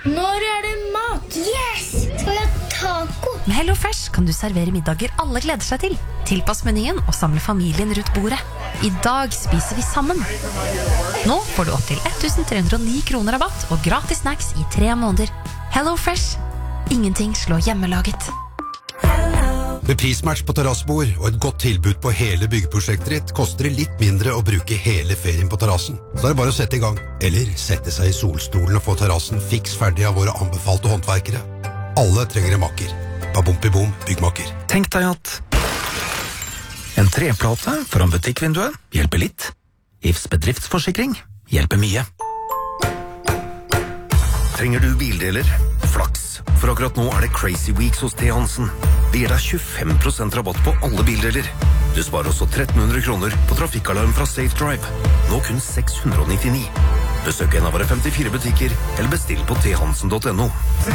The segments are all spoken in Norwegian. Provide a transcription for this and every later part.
Når det mat? Yes! Skal vi ha taco? Med HelloFresh kan du servere middager alle gleder seg til. Tilpass menyen og samle familien rundt bordet. I dag spiser vi sammen. Nå får du opp til 1309 kroner rabatt og gratis snacks i 3 måneder. HelloFresh. Ingenting slår hjemmelaget. Med prismatch på terrassebord og et godt tilbud på hele byggeprosjektet ditt, koster det litt mindre å bruke hele ferien på terrassen. Så det bare å sette i gang. Eller sette seg i solstolen og få terrassen fiks ferdig av våre anbefalte håndverkere. Alle trenger en makker. Babompi-bom, byggmakker. Tenk deg at en treplate foran butikkvinduet hjelper litt. IFs bedriftsforsikring hjelper mye. Trenger du bildeler? Flaks. For akkurat nå det Crazy Weeks hos T. Hansen. Det gir deg 25% rabatt på alle bildeler. Du sparer også 1300 kroner på trafikkalarm fra Safe Drive. Nå kun 699. Besøk en av våre 54 butikker, eller bestill på thansen.no.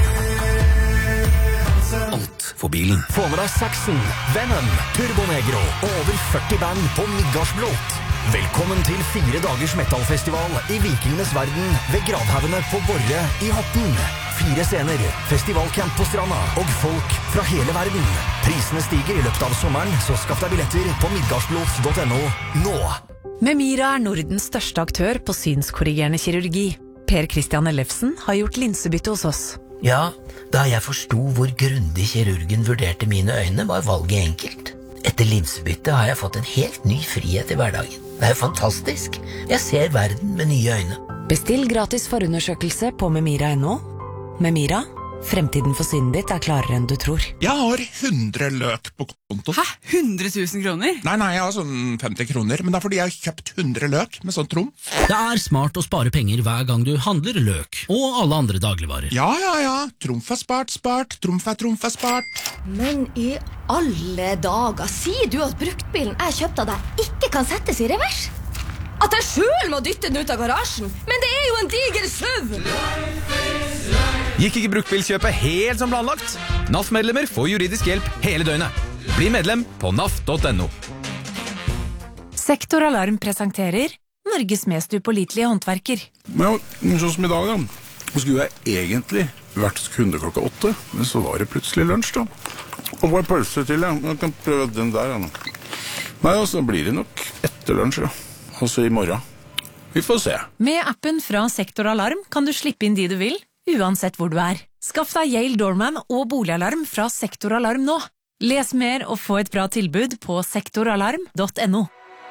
Alt for bilen. Få med deg Saxon, Venom, Turbonegro og over 40 band på Midgardsblot. Velkommen til 4 dagers metalfestival i Vikingenes verden ved Gravhaugene på Borre i Horten. 4 scener, festivalcamp på stranda og folk fra hele verden. Prisene stiger i løpet av sommeren, så skaff deg billetter på midgardsblot.no nå. Memira Nordens største aktør på synskorrigerende kirurgi. Per Christian Ellefsen har gjort linsebytte hos oss. Ja, da jeg forstod hvor grundig kirurgen vurderte mine øyne, var valget enkelt. Etter linsebytte har jeg fått en helt ny frihet i hverdagen. Det jo fantastisk. Jeg ser verden med nye øyne. Bestill gratis forundersøkelse på memira.no. Memira, fremtiden for synet ditt klarere enn du tror. Jeg har 100 løk på konto. Hæ? 100 000 kroner? Nei, jeg har sånn 50 kroner, men det fordi jeg har kjøpt 100 løk med sånn trumf. Det smart å spare penger hver gang du handler løk, og alle andre dagligvarer. Ja. Trumf spart. Trumf spart. Men i alle dager, sier du at bruktbilen jeg kjøpte av deg ikke kan settes i revers? At jeg selv må dytte den ut av garasjen? Men det jo en diger SUV! Gikk ikke bruktbilkjøpet helt som planlagt? NAF-medlemmer får juridisk hjelp hele døgnet. Bli medlem på naf.no. Sektoralarm presenterer Norges mest upålitelige håndverker. Men sånn som i dag da, skulle jeg egentlig vært kunde klokka 8, men så var det plutselig lunsj da. Og hva pølse til, ja? Jeg kan prøve den der, ja. Nei, så blir det nok etter lunsj, ja. Altså i morgen. Vi får se. Med appen fra Sektoralarm kan du slippe inn de du vil, uansett hvor du Skaff deg Yale Doorman og boligalarm fra Sektoralarm nå. Les mer og få et bra tilbud på sektoralarm.no.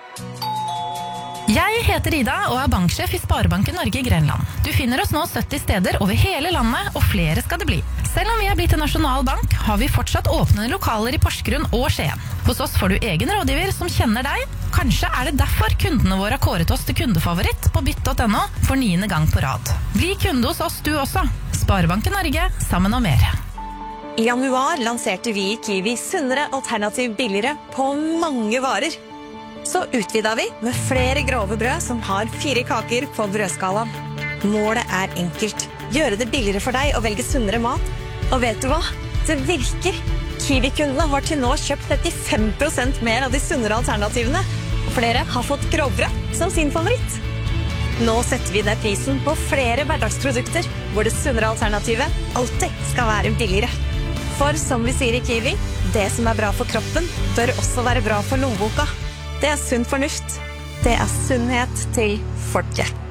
Jeg heter Ida og banksjef i Sparebanken Norge i Grenland. Du finner oss nå 70 steder over hele landet, og flere skal det bli. Selv om vi blitt en nasjonal bank, har vi fortsatt åpne lokaler i Porsgrunn og Skien. Hos oss får du egen rådgiver som kjenner deg. Kanskje det derfor kundene våre har kåret oss til kundefavoritt på bytt.no for 9. gang på rad. Bli kunde hos oss du også. Sparebanken Norge, sammen om mer. I januar lanserte vi i Kiwi sunnere alternativ billigere på mange varer. Så utvidet vi med flere grove brød som har 4 kaker på brødskalaen. Målet enkelt. Gjøre det billigere for deg å velge sunnere mat. Og vet du hva? Det virker. Kiwi-kundene har til nå kjøpt 35% mer av de sunnere alternativene. Og flere har fått grovbrød som sin favoritt. Nå setter vi ned prisen på flere hverdagsprodukter, hvor det sunnere alternativet alltid skal være billigere. For som vi sier i Kiwi, det som bra for kroppen, bør også være bra for lommeboka. Det sunn fornuft. Det sunnhet til folket.